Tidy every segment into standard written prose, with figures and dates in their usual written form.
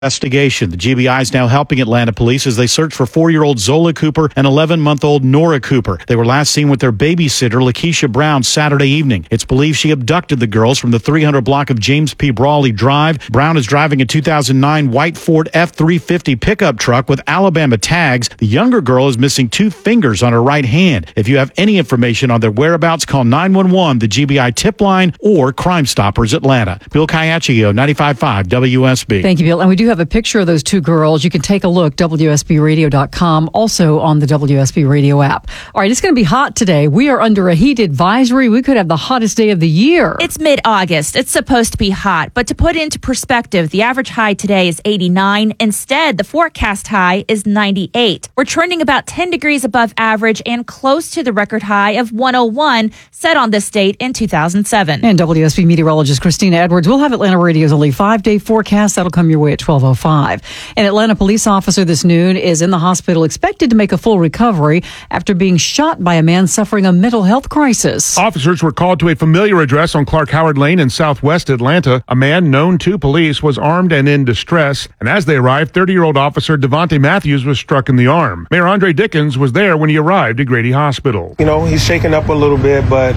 Investigation. The GBI is now helping Atlanta police as they search for 4-year-old Zola Cooper and 11-month-old Nora Cooper. They were last seen with their babysitter, Lakeisha Brown, Saturday evening. It's believed she abducted the girls from the 300 block of James P. Brawley Drive. Brown is driving a 2009 white Ford F-350 pickup truck with Alabama tags. The younger girl is missing 2 fingers on her right hand. If you have any information on their whereabouts, call 911, the GBI tip line, or Crime Stoppers Atlanta. Bill Caiaccio, 95.5 WSB. Thank you, Bill. And we do have a picture of those 2 girls. You can take a look, WSBradio.com, also on the WSB Radio app. All right, it's going to be hot today. We are under a heat advisory. We could have the hottest day of the year. It's mid-August. It's supposed to be hot. But to put into perspective, the average high today is 89. Instead, the forecast high is 98. We're trending about 10 degrees above average and close to the record high of 101 set on this date in 2007. And WSB meteorologist Christina Edwards will have Atlanta Radio's only 5-day forecast. That'll come your way at 12:05. An Atlanta police officer this noon is in the hospital expected to make a full recovery after being shot by a man suffering a mental health crisis. Officers were called to a familiar address on Clark Howard Lane in southwest Atlanta. A man known to police was armed and in distress, and as they arrived, 30-year-old officer Devontae Matthews was struck in the arm. Mayor Andre Dickens was there when he arrived at Grady Hospital. You know, he's shaken up a little bit, but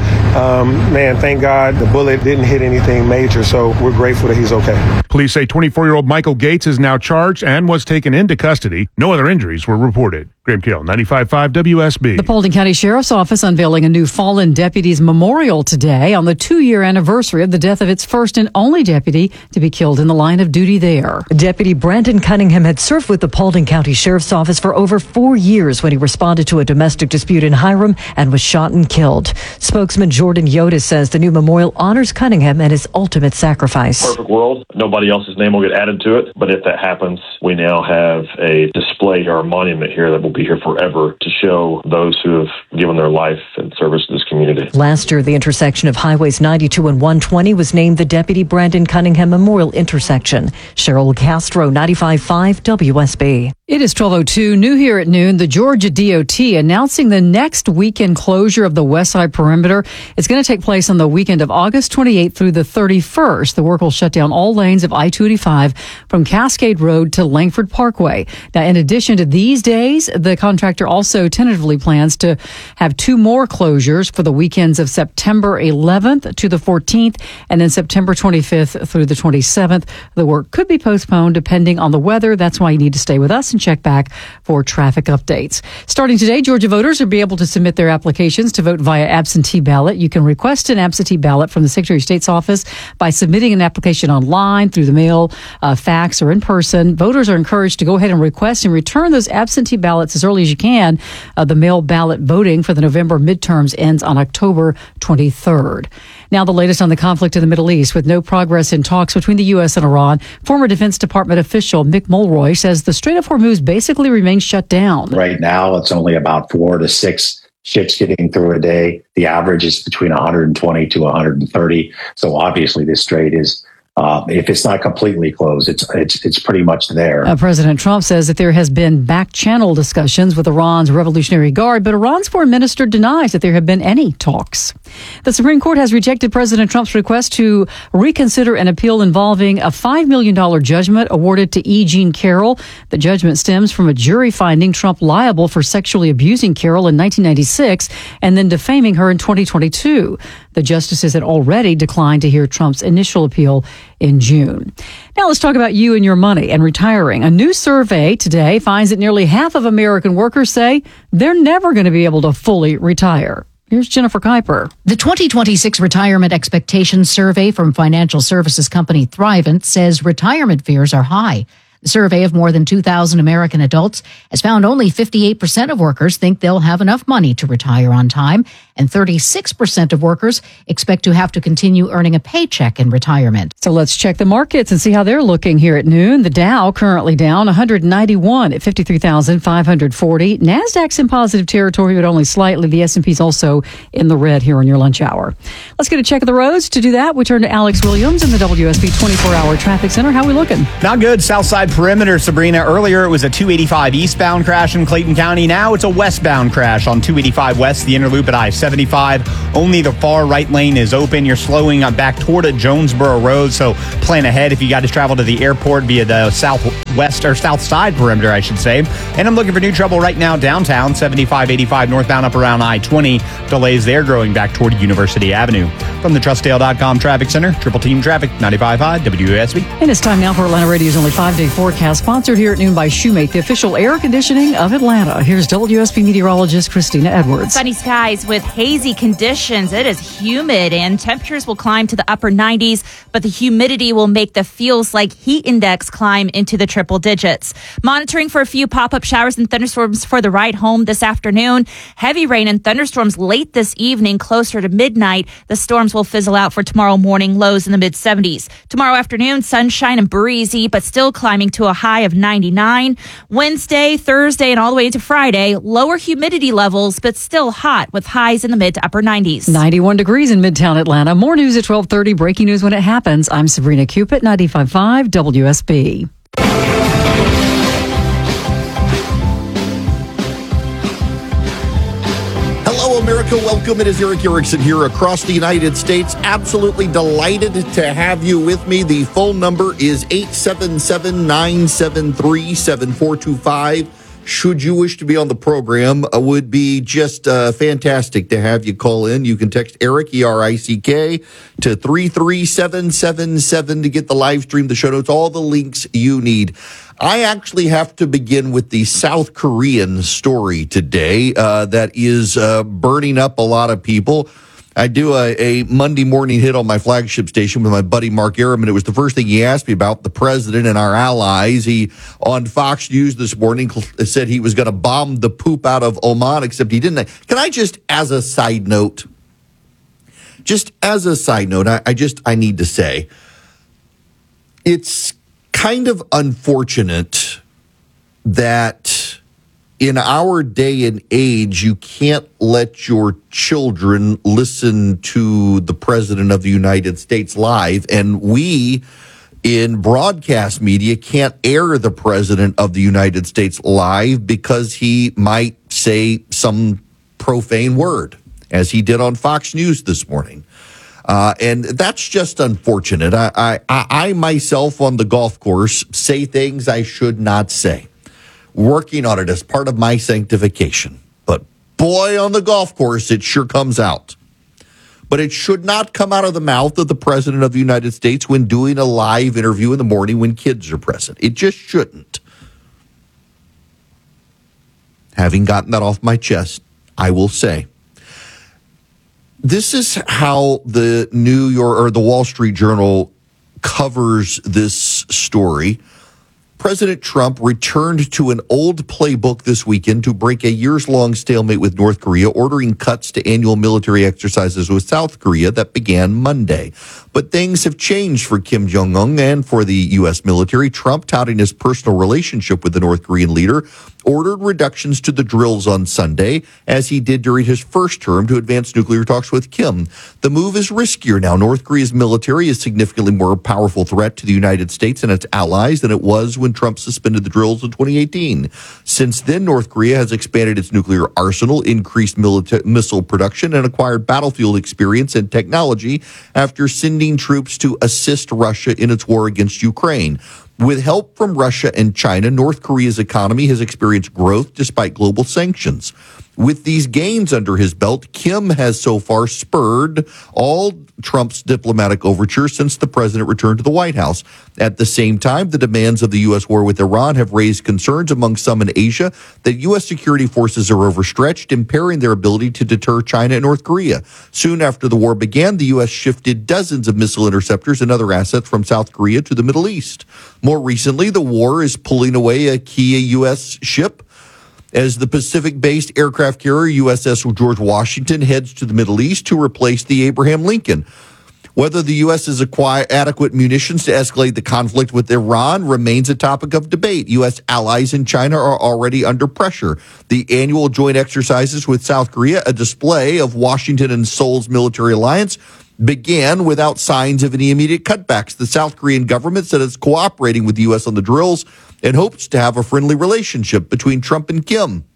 man, thank God the bullet didn't hit anything major, so we're grateful that he's okay. Police say 24-year-old Michael Gates is now charged and was taken into custody. No other injuries were reported. Graham Kill, 95.5 WSB. The Paulding County Sheriff's Office unveiling a new fallen deputy's memorial today on the 2-year anniversary of the death of its first and only deputy to be killed in the line of duty there. Deputy Brandon Cunningham had served with the Paulding County Sheriff's Office for over 4 years when he responded to a domestic dispute in Hiram and was shot and killed. Spokesman Jordan Yoda says the new memorial honors Cunningham and his ultimate sacrifice. Perfect world. Nobody else's name will get added to it. But if that happens, we now have a display or a monument here that will be here forever to show those who have given their life in service to this community. Last year, the intersection of Highways 92 and 120 was named the Deputy Brandon Cunningham Memorial Intersection. Cheryl Castro, 95.5 WSB. It is 12:02, new here at noon. The Georgia DOT announcing the next weekend closure of the West Side Perimeter. It's going to take place on the weekend of August 28th through the 31st. The work will shut down all lanes of I-285 from Cascade Road to Langford Parkway. Now, in addition to these days, the contractor also tentatively plans to have 2 more closures for the weekends of September 11th to the 14th and then September 25th through the 27th. The work could be postponed depending on the weather. That's why you need to stay with us and check back for traffic updates. Starting today, Georgia voters will be able to submit their applications to vote via absentee ballot. You can request an absentee ballot from the Secretary of State's office by submitting an application online, through the mail, fax, or in person. Voters are encouraged to go ahead and request and return those absentee ballots as early as you can. The mail ballot voting for the November midterms ends on October 23rd. Now, the latest on the conflict in the Middle East. With no progress in talks between the U.S. and Iran, former Defense Department official Mick Mulroy says the Strait of Hormuz basically remains shut down. Right now, it's only about 4 to 6 ships getting through a day. The average is between 120 to 130. So obviously, this strait is if it's not completely closed, it's pretty much there. President Trump says that there has been back-channel discussions with Iran's Revolutionary Guard, but Iran's foreign minister denies that there have been any talks. The Supreme Court has rejected President Trump's request to reconsider an appeal involving a $5 million judgment awarded to E. Jean Carroll. The judgment stems from a jury finding Trump liable for sexually abusing Carroll in 1996 and then defaming her in 2022. The justices had already declined to hear Trump's initial appeal in June. Now let's talk about you and your money and retiring. A new survey today finds that nearly half of American workers say they're never going to be able to fully retire. Here's Jennifer Kuiper. The 2026 Retirement Expectations Survey from financial services company Thrivent says retirement fears are high. The survey of more than 2,000 American adults has found only 58% of workers think they'll have enough money to retire on time, and 36% of workers expect to have to continue earning a paycheck in retirement. So let's check the markets and see how they're looking here at noon. The Dow currently down 191 at 53,540. NASDAQ's in positive territory, but only slightly. The S&P's also in the red here on your lunch hour. Let's get a check of the roads. To do that, we turn to Alex Williams in the WSB 24-hour traffic center. How are we looking? Not good. Southside perimeter, Sabrina. Earlier, it was a 285 eastbound crash in Clayton County. Now it's a westbound crash on 285 west, the inner loop at I-75. Only the far right lane is open. You're slowing back toward Jonesboro Road, so plan ahead if you got to travel to the airport via the southwest or south side perimeter, I should say. And I'm looking for new trouble right now downtown, 75-85 northbound up around I-20. Delays there growing back toward University Avenue. From the TrustDale.com Traffic Center, Triple Team Traffic, 95.5 WSB. And it's time now for Atlanta Radio's only 5-day forecast, sponsored here at noon by Shoemate, the official air conditioning of Atlanta. Here's WSB meteorologist Christina Edwards. Sunny skies with hazy conditions. It is humid and temperatures will climb to the upper 90s, but the humidity will make the feels like heat index climb into the triple digits. Monitoring for a few pop-up showers and thunderstorms for the ride home this afternoon. Heavy rain and thunderstorms late this evening, closer to midnight. The storms will fizzle out for tomorrow morning, lows in the mid-70s. Tomorrow afternoon, sunshine and breezy, but still climbing to a high of 99. Wednesday, Thursday, and all the way into Friday, lower humidity levels, but still hot with highs in the mid to upper 90s. 91 degrees in Midtown Atlanta. More news at 12:30. Breaking news when it happens. I'm Sabrina Cupid, 95.5 WSB. Hello, America. Welcome. It is Eric Erickson here across the United States. Absolutely delighted to have you with me. The phone number is 877-973-7425. Should you wish to be on the program, would be just fantastic to have you call in. You can text Eric, E-R-I-C-K, to 33777 to get the live stream, the show notes, all the links you need. I actually have to begin with the South Korean story today that is burning up a lot of people. I do a Monday morning hit on my flagship station with my buddy Mark Arum, and it was the first thing he asked me about, the president and our allies. He, on Fox News this morning, said he was going to bomb the poop out of Oman, except he didn't. Can I just, as a side note, I need to say, it's kind of unfortunate that in our day and age, you can't let your children listen to the President of the United States live, and we in broadcast media can't air the President of the United States live because he might say some profane word, as he did on Fox News this morning. And that's just unfortunate. I myself on the golf course say things I should not say. Working on it as part of my sanctification. But boy, on the golf course, it sure comes out. But it should not come out of the mouth of the President of the United States when doing a live interview in the morning when kids are present. It just shouldn't. Having gotten that off my chest, I will say, this is how the New York or the Wall Street Journal covers this story. President Trump returned to an old playbook this weekend to break a years-long stalemate with North Korea, ordering cuts to annual military exercises with South Korea that began Monday. But things have changed for Kim Jong-un and for the U.S. military. Trump, touting his personal relationship with the North Korean leader, ordered reductions to the drills on Sunday, as he did during his first term to advance nuclear talks with Kim. The move is riskier now. North Korea's military is a significantly more powerful threat to the United States and its allies than it was when Trump suspended the drills in 2018. Since then, North Korea has expanded its nuclear arsenal, increased missile production, and acquired battlefield experience and technology after sending troops to assist Russia in its war against Ukraine. With help from Russia and China, North Korea's economy has experienced growth despite global sanctions. With these gains under his belt, Kim has so far spurred all Trump's diplomatic overtures since the president returned to the White House. At the same time, the demands of the U.S. war with Iran have raised concerns among some in Asia that U.S. security forces are overstretched, impairing their ability to deter China and North Korea. Soon after the war began, the U.S. shifted dozens of missile interceptors and other assets from South Korea to the Middle East. More recently, the war is pulling away a key U.S. ship as the Pacific-based aircraft carrier USS George Washington heads to the Middle East to replace the Abraham Lincoln. Whether the U.S. has acquired adequate munitions to escalate the conflict with Iran remains a topic of debate. U.S. allies in China are already under pressure. The annual joint exercises with South Korea, a display of Washington and Seoul's military alliance, began without signs of any immediate cutbacks. The South Korean government said it's cooperating with the U.S. on the drills and hopes to have a friendly relationship between Trump and Kim.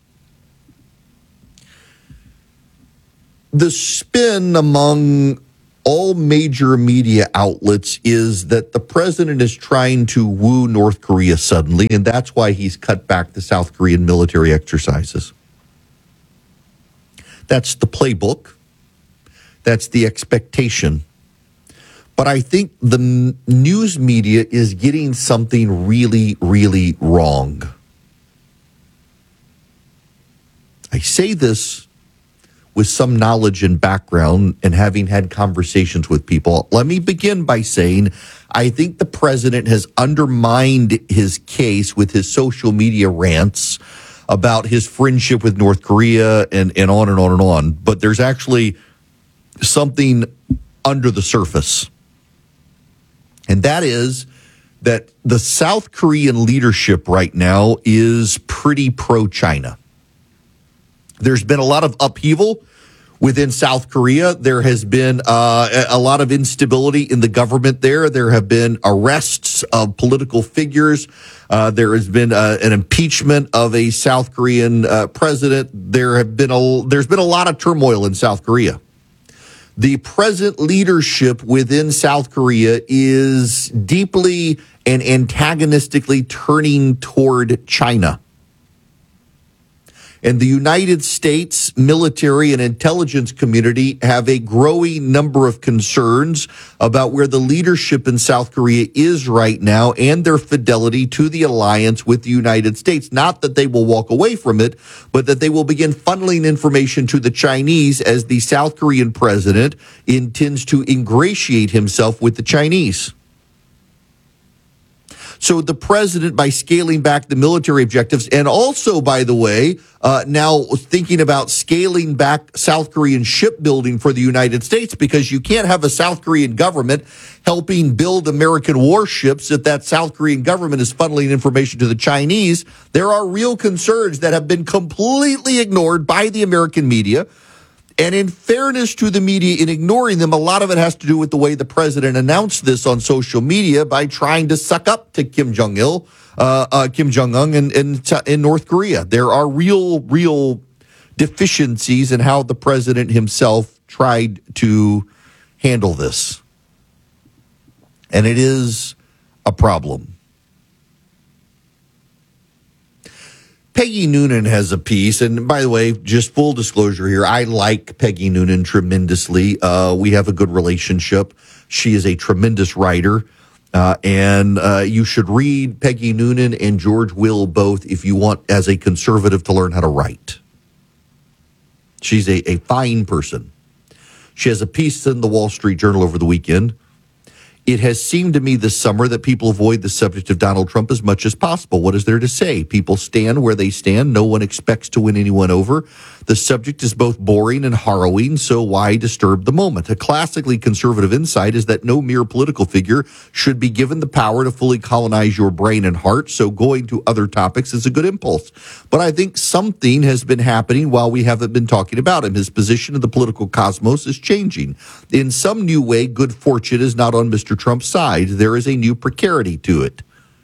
The spin among all major media outlets is that the president is trying to woo North Korea suddenly, and that's why he's cut back the South Korean military exercises. That's the playbook. That's the expectation. But I think the news media is getting something really, really wrong. I say this with some knowledge and background and having had conversations with people. Let me begin by saying I think the president has undermined his case with his social media rants about his friendship with North Korea and on and on and on. But there's actually something under the surface. And that is that the South Korean leadership right now is pretty pro-China. There's been a lot of upheaval within South Korea. There has been a lot of instability in the government there. There have been arrests of political figures. There has been an impeachment of a South Korean president. There's been a lot of turmoil in South Korea. The present leadership within South Korea is deeply and antagonistically turning toward China. And the United States military and intelligence community have a growing number of concerns about where the leadership in South Korea is right now and their fidelity to the alliance with the United States. Not that they will walk away from it, but that they will begin funneling information to the Chinese as the South Korean president intends to ingratiate himself with the Chinese. So the president, by scaling back the military objectives, and also, by the way, now thinking about scaling back South Korean shipbuilding for the United States, because you can't have a South Korean government helping build American warships if that South Korean government is funneling information to the Chinese. There are real concerns that have been completely ignored by the American media. And in fairness to the media in ignoring them, a lot of it has to do with the way the president announced this on social media by trying to suck up to Kim Jong-un in North Korea. There are real deficiencies in how the president himself tried to handle this. And it is a problem. Peggy Noonan has a piece, and by the way, just full disclosure here, I like Peggy Noonan tremendously. We have a good relationship. She is a tremendous writer, and you should read Peggy Noonan and George Will both if you want, as a conservative, to learn how to write. She's a fine person. She has a piece in the Wall Street Journal over the weekend. It has seemed to me this summer that people avoid the subject of Donald Trump as much as possible. What is there to say? People stand where they stand. No one expects to win anyone over. The subject is both boring and harrowing, so why disturb the moment? A classically conservative insight is that no mere political figure should be given the power to fully colonize your brain and heart, so going to other topics is a good impulse. But I think something has been happening while we haven't been talking about him. His position in the political cosmos is changing. In some new way, good fortune is not on Mr. Trump's side. There is a new precarity to it.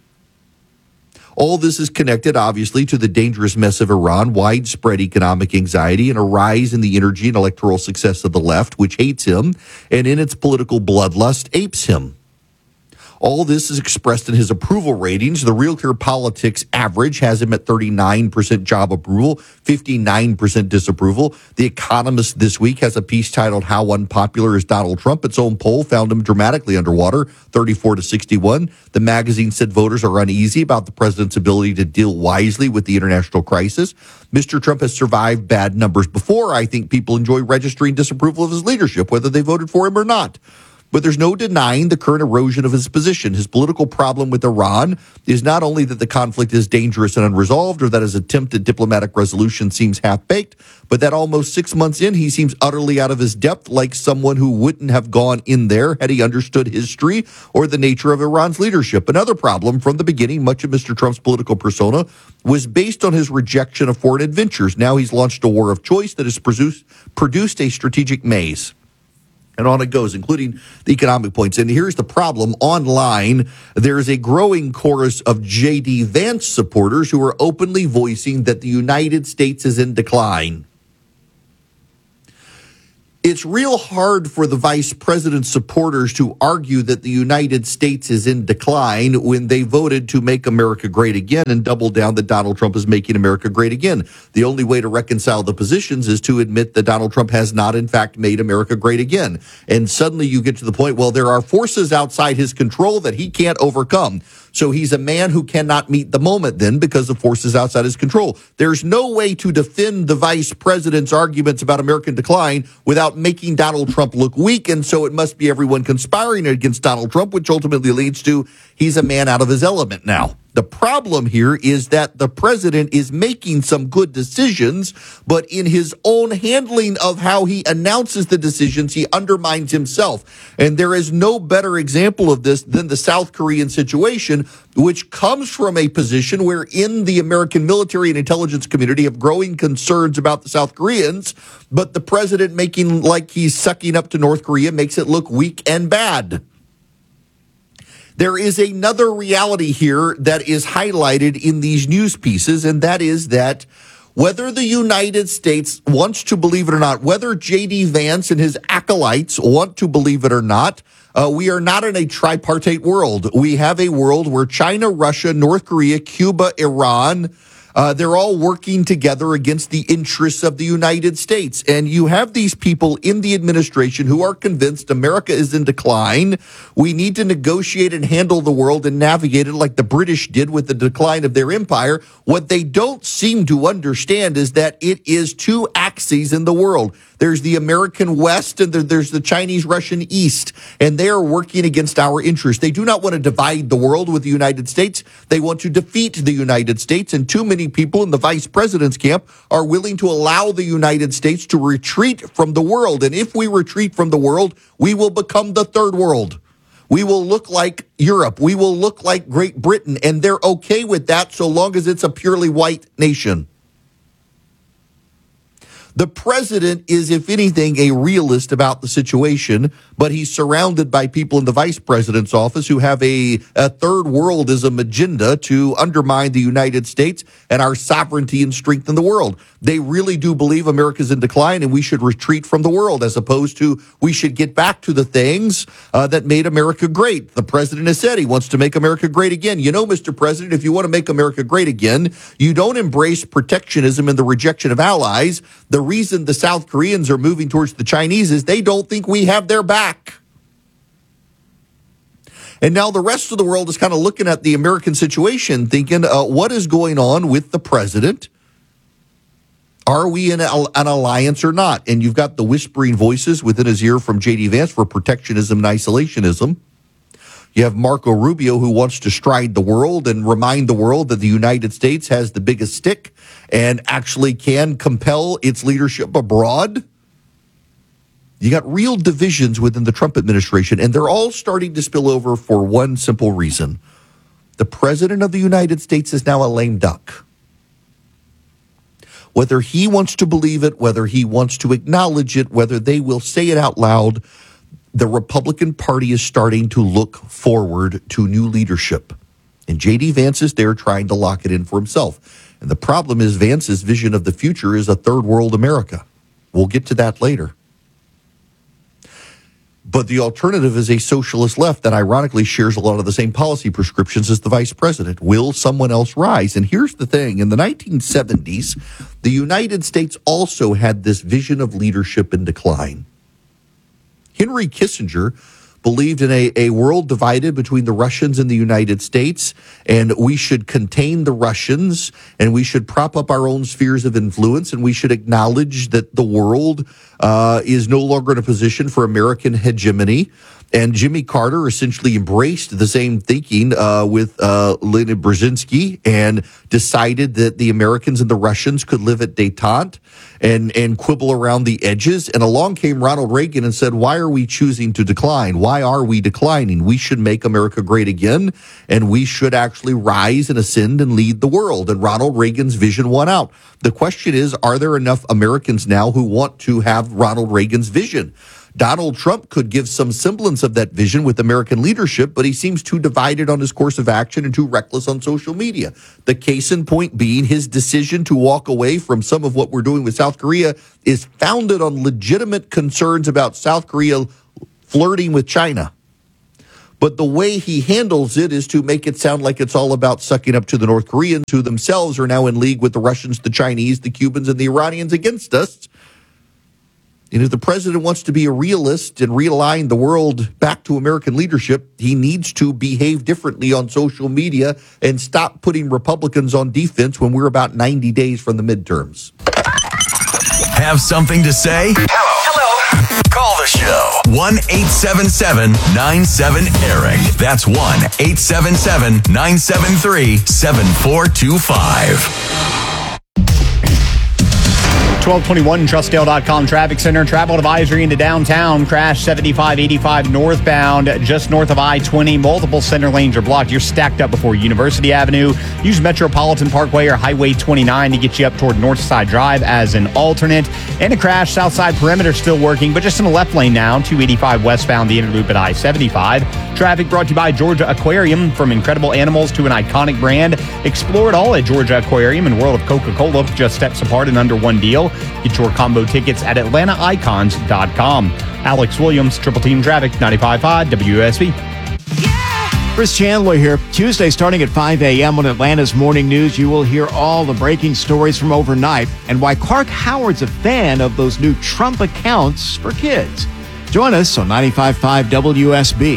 All this is connected, obviously, to the dangerous mess of Iran, widespread economic anxiety, and a rise in the energy and electoral success of the left, which hates him, and in its political bloodlust, apes him. All this is expressed in his approval ratings. The Real Clear Politics average has him at 39% job approval, 59% disapproval. The Economist this week has a piece titled "How Unpopular is Donald Trump?" Its own poll found him dramatically underwater, 34 to 61. The magazine said voters are uneasy about the president's ability to deal wisely with the international crisis. Mr. Trump has survived bad numbers before. I think people enjoy registering disapproval of his leadership, whether they voted for him or not. But there's no denying the current erosion of his position. His political problem with Iran is not only that the conflict is dangerous and unresolved, or that his attempt at diplomatic resolution seems half-baked, but that almost 6 months in, he seems utterly out of his depth, like someone who wouldn't have gone in there had he understood history or the nature of Iran's leadership. Another problem, from the beginning, much of Mr. Trump's political persona was based on his rejection of foreign adventures. Now he's launched a war of choice that has produced a strategic maze. And on it goes, including the economic points. And here's the problem. Online, there's a growing chorus of J.D. Vance supporters who are openly voicing that the United States is in decline. It's real hard for the vice president's supporters to argue that the United States is in decline when they voted to make America great again and double down that Donald Trump is making America great again. The only way to reconcile the positions is to admit that Donald Trump has not, in fact, made America great again. And suddenly you get to the point, well, there are forces outside his control that he can't overcome. So he's a man who cannot meet the moment then because the forces outside his control. There's no way to defend the vice president's arguments about American decline without making Donald Trump look weak. And so it must be everyone conspiring against Donald Trump, which ultimately leads to he's a man out of his element now. The problem here is that the president is making some good decisions, but in his own handling of how he announces the decisions, he undermines himself. And there is no better example of this than the South Korean situation, which comes from a position where in the American military and intelligence community have growing concerns about the South Koreans, but the president making like he's sucking up to North Korea makes it look weak and bad. There is another reality here that is highlighted in these news pieces, and that is that whether the United States wants to believe it or not, whether J.D. Vance and his acolytes want to believe it or not, we are not in a tripartite world. We have a world where China, Russia, North Korea, Cuba, Iran, they're all working together against the interests of the United States. And you have these people in the administration who are convinced America is in decline. We need to negotiate and handle the world and navigate it like the British did with the decline of their empire. What they don't seem to understand is that it is two axes in the world. There's the American West and there's the Chinese-Russian East, and they are working against our interests. They do not want to divide the world with the United States. They want to defeat the United States, and too many people in the vice president's camp are willing to allow the United States to retreat from the world. And if we retreat from the world, we will become the third world. We will look like Europe. We will look like Great Britain, and they're okay with that so long as it's a purely white nation. The president is, if anything, a realist about the situation, but he's surrounded by people in the vice president's office who have a third worldism agenda to undermine the United States and our sovereignty and strength in the world. They really do believe America's in decline and we should retreat from the world, as opposed to we should get back to the things that made America great. The president has said he wants to make America great again. You know, Mr. President, if you want to make America great again, you don't embrace protectionism and the rejection of allies. The reason the South Koreans are moving towards the Chinese is they don't think we have their back. And now the rest of the world is kind of looking at the American situation thinking, what is going on with the president? Are we in an alliance or not? And you've got the whispering voices within his ear from J.D. Vance for protectionism and isolationism. You have Marco Rubio, who wants to stride the world and remind the world that the United States has the biggest stick and actually can compel its leadership abroad. You got real divisions within the Trump administration, and they're all starting to spill over for one simple reason. The president of the United States is now a lame duck. Whether he wants to believe it, whether he wants to acknowledge it, whether they will say it out loud, the Republican Party is starting to look forward to new leadership. And J.D. Vance is there trying to lock it in for himself. And the problem is Vance's vision of the future is a third world America. We'll get to that later. But the alternative is a socialist left that ironically shares a lot of the same policy prescriptions as the vice president. Will someone else rise? And here's the thing. In the 1970s, the United States also had this vision of leadership in decline. Henry Kissinger believed in a world divided between the Russians and the United States, and we should contain the Russians, and we should prop up our own spheres of influence, and we should acknowledge that the world is no longer in a position for American hegemony. And Jimmy Carter essentially embraced the same thinking with Leonid Brzezinski and decided that the Americans and the Russians could live at détente and quibble around the edges. And along came Ronald Reagan and said, why are we choosing to decline? Why are we declining? We should make America great again, and we should actually rise and ascend and lead the world. And Ronald Reagan's vision won out. The question is, are there enough Americans now who want to have Ronald Reagan's vision? Donald Trump could give some semblance of that vision with American leadership, but he seems too divided on his course of action and too reckless on social media. The case in point being his decision to walk away from some of what we're doing with South Korea is founded on legitimate concerns about South Korea flirting with China. But the way he handles it is to make it sound like it's all about sucking up to the North Koreans, who themselves are now in league with the Russians, the Chinese, the Cubans, and the Iranians against us. And if the president wants to be a realist and realign the world back to American leadership, he needs to behave differently on social media and stop putting Republicans on defense when we're about 90 days from the midterms. Have something to say? Hello. Call the show. 1-877-97-ERIC. That's 1-877-973-7425. 1221 Trustdale.com traffic center. Travel advisory into downtown. Crash 7585 northbound just north of I-20. Multiple center lanes are blocked. You're stacked up before University Avenue. Use Metropolitan Parkway or Highway 29 to get you up toward Northside Drive as an alternate. And a crash Southside Perimeter still working, but just in the left lane now. 285 westbound the inner loop at I-75. Traffic brought to you by Georgia Aquarium. From incredible animals to an iconic brand. Explore it all at Georgia Aquarium and World of Coca-Cola. Just steps apart and under one deal. Get your combo tickets at AtlantaIcons.com. Alex Williams, Triple Team Traffic, 95.5 WSB. Chris Chandler here. Tuesday starting at 5 a.m. on Atlanta's Morning News, you will hear all the breaking stories from overnight and why Clark Howard's a fan of those new Trump accounts for kids. Join us on 95.5 WSB.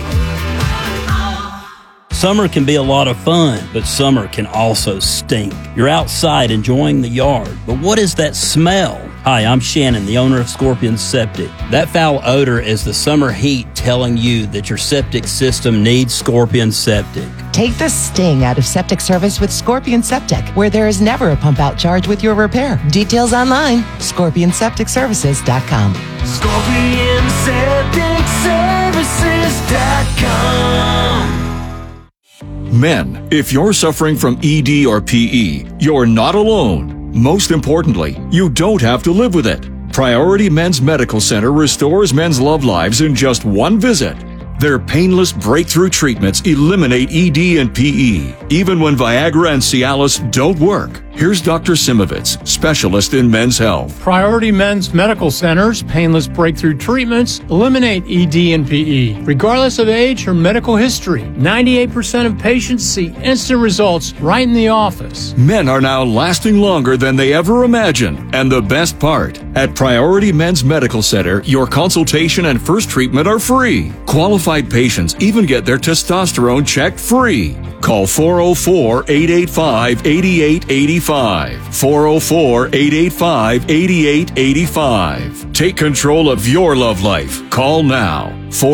Summer can be a lot of fun, but summer can also stink. You're outside enjoying the yard, but what is that smell? Hi, I'm Shannon, the owner of Scorpion Septic. That foul odor is the summer heat telling you that your septic system needs Scorpion Septic. Take the sting out of septic service with Scorpion Septic, where there is never a pump out charge with your repair. Details online, scorpionsepticservices.com. Scorpionsepticservices.com. Men, if you're suffering from ED or PE, you're not alone. Most importantly, you don't have to live with it. Priority Men's Medical Center restores men's love lives in just one visit. Their painless breakthrough treatments eliminate ED and PE, even when Viagra and Cialis don't work. Here's Dr. Simovitz, specialist in men's health. Priority Men's Medical Center's painless breakthrough treatments eliminate ED and PE, regardless of age or medical history. 98% of patients see instant results right in the office. Men are now lasting longer than they ever imagined. And the best part, at Priority Men's Medical Center, your consultation and first treatment are free. Qualified patients even get their testosterone checked free. Call 404-885-8885. 404-885-8885. Take control of your love life. Call now.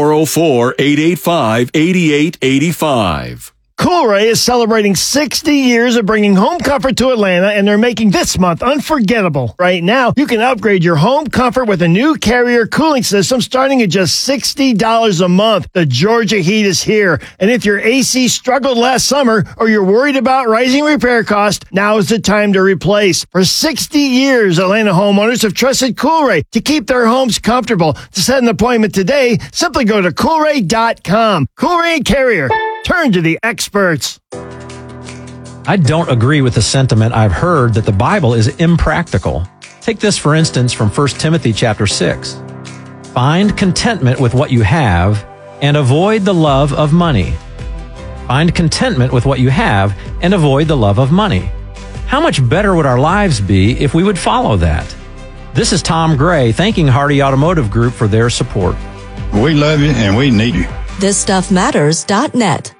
404-885-8885. Coolray is celebrating 60 years of bringing home comfort to Atlanta, and they're making this month unforgettable. Right now, you can upgrade your home comfort with a new Carrier cooling system starting at just $60 a month. The Georgia heat is here, and if your AC struggled last summer or you're worried about rising repair costs, now is the time to replace. For 60 years, Atlanta homeowners have trusted Coolray to keep their homes comfortable. To set an appointment today, simply go to Coolray.com. Coolray and Carrier. Turn to the experts. I don't agree with the sentiment I've heard that the Bible is impractical. Take this, for instance, from 1 Timothy chapter 6. Find contentment with what you have and avoid the love of money. Find contentment with what you have and avoid the love of money. How much better would our lives be if we would follow that? This is Tom Gray thanking Hardy Automotive Group for their support. We love you and we need you. ThisStuffMatters.net.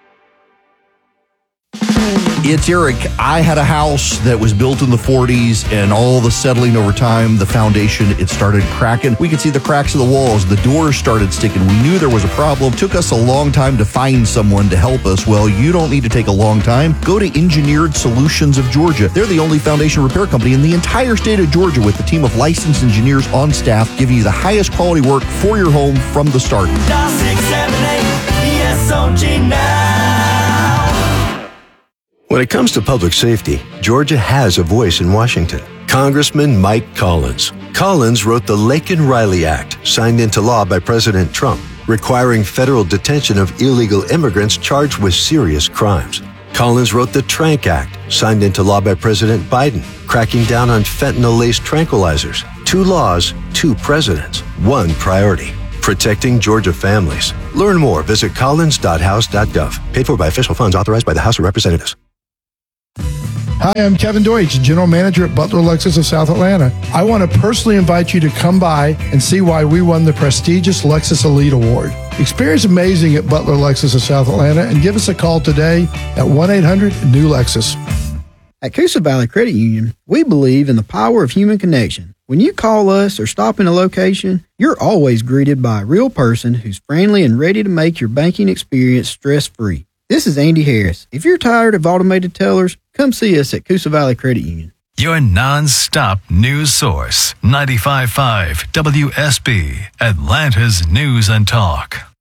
It's Eric. I had a house that was built in the 40s, and all the settling over time, the foundation, it started cracking. We could see the cracks of the walls. The doors started sticking. We knew there was a problem. It took us a long time to find someone to help us. Well, you don't need to take a long time. Go to Engineered Solutions of Georgia. They're the only foundation repair company in the entire state of Georgia with a team of licensed engineers on staff giving you the highest quality work for your home from the start. Dial 678-ESOG now. When it comes to public safety, Georgia has a voice in Washington. Congressman Mike Collins. Collins wrote the Laken-Riley Act, signed into law by President Trump, requiring federal detention of illegal immigrants charged with serious crimes. Collins wrote the Trank Act, signed into law by President Biden, cracking down on fentanyl-laced tranquilizers. 2 laws, 2 presidents, 1 priority. Protecting Georgia families. Learn more. Visit collins.house.gov. Paid for by official funds authorized by the House of Representatives. Hi, I'm Kevin Deutsch, General Manager at Butler Lexus of South Atlanta. I want to personally invite you to come by and see why we won the prestigious Lexus Elite Award. Experience amazing at Butler Lexus of South Atlanta and give us a call today at 1-800-NEW-LEXUS. At Coosa Valley Credit Union, we believe in the power of human connection. When you call us or stop in a location, you're always greeted by a real person who's friendly and ready to make your banking experience stress-free. This is Andy Harris. If you're tired of automated tellers, come see us at Coosa Valley Credit Union. Your non-stop news source, 95.5 WSB, Atlanta's News and Talk.